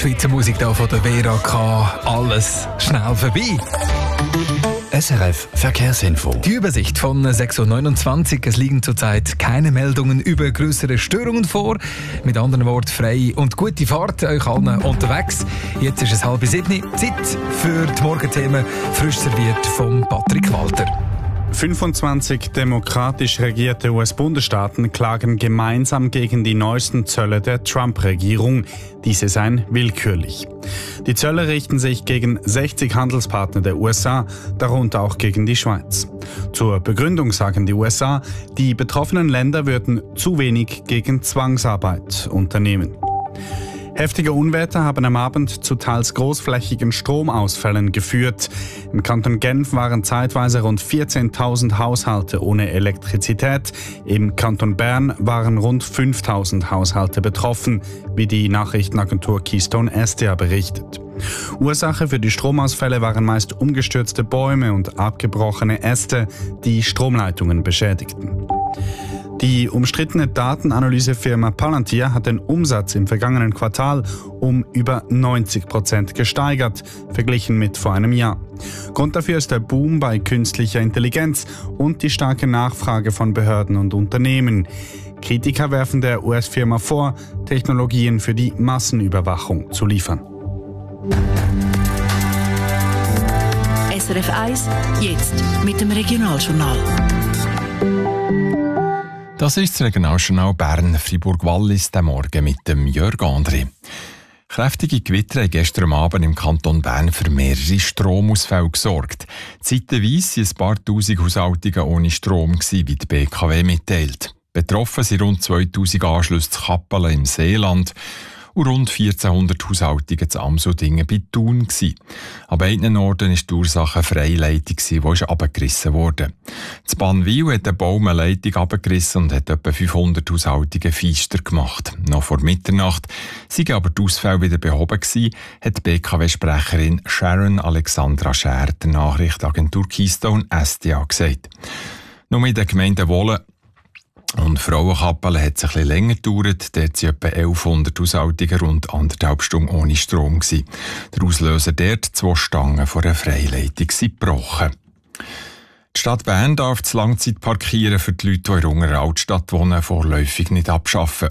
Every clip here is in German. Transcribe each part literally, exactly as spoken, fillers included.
Schweizer Musik hier von der Vera K. Alles schnell vorbei. S R F Verkehrsinfo. Die Übersicht von sechs Uhr neunundzwanzig. Es liegen zurzeit keine Meldungen über größere Störungen vor. Mit anderen Worten, frei und gute Fahrt euch allen unterwegs. Jetzt ist es halb sieben. Zeit für die Morgenthemen, frisch serviert von Patrick Walter. fünfundzwanzig demokratisch regierte U S-Bundesstaaten klagen gemeinsam gegen die neuesten Zölle der Trump-Regierung. Diese seien willkürlich. Die Zölle richten sich gegen sechzig Handelspartner der U S A, darunter auch gegen die Schweiz. Zur Begründung sagen die U S A, die betroffenen Länder würden zu wenig gegen Zwangsarbeit unternehmen. Heftige Unwetter haben am Abend zu teils großflächigen Stromausfällen geführt. Im Kanton Genf waren zeitweise rund vierzehntausend Haushalte ohne Elektrizität. Im Kanton Bern waren rund fünftausend Haushalte betroffen, wie die Nachrichtenagentur Keystone S D A berichtet. Ursache für die Stromausfälle waren meist umgestürzte Bäume und abgebrochene Äste, die Stromleitungen beschädigten. Die umstrittene Datenanalysefirma Palantir hat den Umsatz im vergangenen Quartal um über neunzig Prozent gesteigert, verglichen mit vor einem Jahr. Grund dafür ist der Boom bei künstlicher Intelligenz und die starke Nachfrage von Behörden und Unternehmen. Kritiker werfen der U S-Firma vor, Technologien für die Massenüberwachung zu liefern. S R F eins, jetzt mit dem Regionaljournal. Das ist das Regionaljournal Bern, Fribourg-Wallis, der Morgen mit dem Jörg André. Kräftige Gewitter haben gestern Abend im Kanton Bern für mehrere Stromausfälle gesorgt. Zeitweise waren ein paar tausend Haushaltungen ohne Strom, wie die B K W mitteilt. Betroffen sind rund zweitausend Anschlüsse zu Kappelen im Seeland und rund vierzehnhundert Haushaltungen zu Amsodingen bei Thun. An beiden Orten war die Ursache eine Freileitung, die abgerissen wurde. In Bannwil hat der Baum eine Leitung abgerissen und hat etwa fünfhundert Haushaltungen feister gemacht. Noch vor Mitternacht seien aber die Ausfälle wieder behoben gewesen, hat die B K W-Sprecherin Sharon Alexandra Scher der Nachrichtenagentur Keystone S D A gesagt. Nur in den Gemeinden Wohlen und Frauenkappelen hat es ein bisschen länger gedauert. Dort waren etwa elfhundert Haushaltungen rund anderthalb Stunden ohne Strom gewesen. Der Auslöser dort, zwei Stangen von einer Freileitung, sind gebrochen. Die Stadt Bern darf das Langzeitparkieren für die Leute, die in der Unteren Altstadt wohnen, vorläufig nicht abschaffen.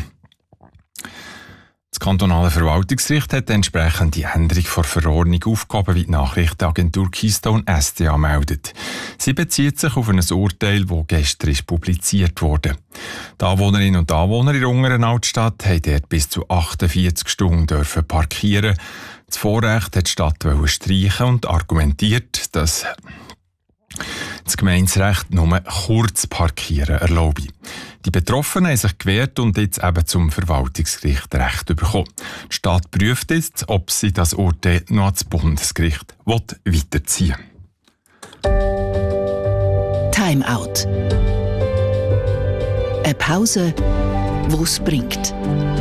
Das kantonale Verwaltungsgericht hat entsprechend die Änderung der Verordnung aufgehoben, wie die Nachrichtenagentur Keystone S D A meldet. Sie bezieht sich auf ein Urteil, das gestern ist publiziert wurde. Die Anwohnerinnen und Anwohner in der Unteren Altstadt haben dort bis zu achtundvierzig Stunden dürfen parkieren. Das Vorrecht hat die Stadt streichen und argumentiert, dass das Gemeinderecht nur kurz parkieren erlaube. Die Betroffenen haben sich gewehrt und jetzt eben zum Verwaltungsgericht Recht bekommen. Die Stadt prüft jetzt, ob sie das Urteil noch ans Bundesgericht weiterziehen will. Time out. Eine Pause, die es bringt.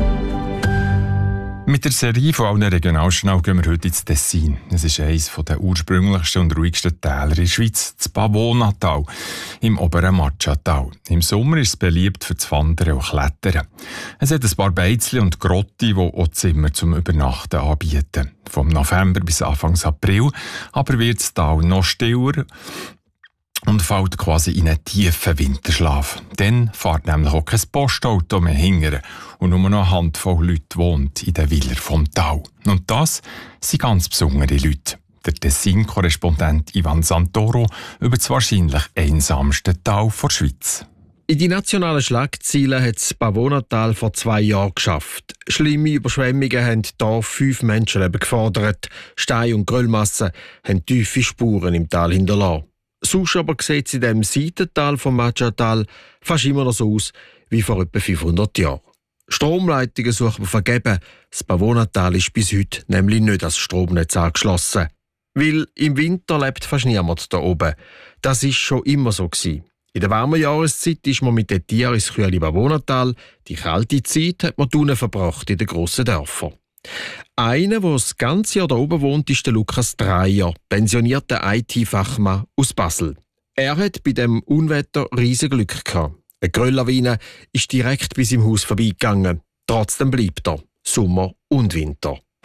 Mit der Serie von allen Regionaljournal gehen wir heute ins Tessin. Es ist eines der ursprünglichsten und ruhigsten Täler in der Schweiz, das Pavonatal im oberen Matschatal. Im Sommer ist es beliebt für das Wandern und Klettern. Es hat ein paar Beizli und Grotti, die auch Zimmer zum Übernachten anbieten. Vom November bis Anfang April aber wird das Tal noch stiller und fällt quasi in einen tiefen Winterschlaf. Dann fährt nämlich auch kein Postauto mehr hinterher und nur noch eine Handvoll Leute wohnt in den Willern vom Tal. Und das sind ganz besondere Leute. Der Tessin-Korrespondent Ivan Santoro über das wahrscheinlich einsamste Tal der Schweiz. In die nationalen Schlagzeilen hat das Pavonatal vor zwei Jahren geschafft. Schlimme Überschwemmungen haben hier fünf Menschenleben gefordert. Stein- und Gröllmassen haben tiefe Spuren im Tal hinterlassen. Sonst aber sieht es in diesem Seitental vom Matschatal fast immer noch so aus wie vor etwa fünfhundert Jahren. Stromleitungen sucht man vergeben. Das Pavonatal ist bis heute nämlich nicht als Stromnetz angeschlossen. Weil im Winter lebt fast niemand da oben. Das ist schon immer so gewesen. In der warmen Jahreszeit ist man mit den Tieren ins kühle Pavonatal. Die kalte Zeit hat man unten verbracht in den grossen Dörfern. Einer, der das ganze Jahr da oben wohnt, ist der Lukas Dreyer, pensionierter I T-Fachmann aus Basel. Er hat bei dem Unwetter riesen Glück gehabt. Eine Grölllawine ist direkt bis im Haus vorbeigegangen. Trotzdem bleibt er, Sommer und Winter.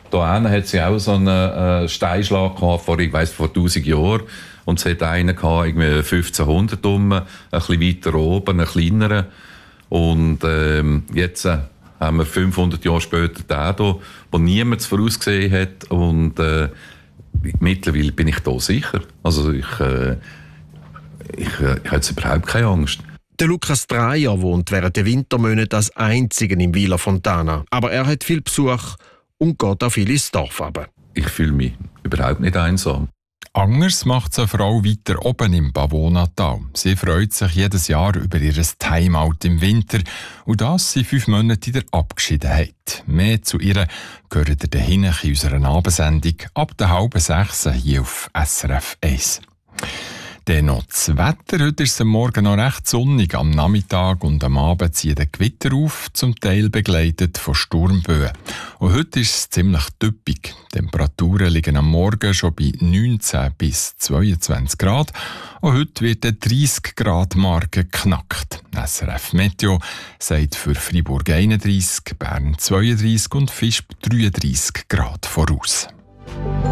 Da hat sie auch so einen äh, Steinschlag gehabt, vor, ich weiss, vor tausend Jahren. Und es hat einen gehabt, irgendwie fünfzehnhundert rum, ein bisschen weiter oben, einen kleineren. Und ähm, jetzt äh, haben wir fünfhundert Jahre später den hier, wo niemand es vorausgesehen hat. Und äh, mittlerweile bin ich da sicher. Also ich, äh, ich, äh, ich habe jetzt überhaupt keine Angst. Der Lukas Dreyer wohnt während der Wintermonate als Einziger im Villa Fontana. Aber er hat viel Besuch und geht auch viel ins Dorf runter. Ich fühle mich überhaupt nicht einsam. Anders macht es eine Frau weiter oben im Pavonatal. Sie freut sich jedes Jahr über ihr Timeout im Winter. Und das sind fünf Monate in der Abgeschiedenheit. Mehr zu ihr gehört ihr dahin in unserer Abendsendung ab der halben sechs hier auf S R F eins. Dann noch das Wetter. Heute ist es am Morgen noch recht sonnig. Am Nachmittag und am Abend ziehen die Gewitter auf, zum Teil begleitet von Sturmböen. Und heute ist es ziemlich typisch. Die Temperaturen liegen am Morgen schon bei neunzehn bis zweiundzwanzig Grad. Und heute wird die dreißig Grad Marke geknackt. S R F Meteo sagt für Freiburg einunddreißig, Bern zweiunddreißig und Visp dreiunddreißig Grad voraus.